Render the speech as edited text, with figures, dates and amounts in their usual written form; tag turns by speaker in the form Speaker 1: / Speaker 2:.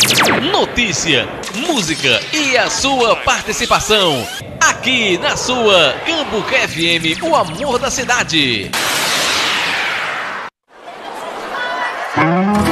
Speaker 1: Notícia, música e a sua participação. Aqui na sua Cambuca FM, o amor da cidade.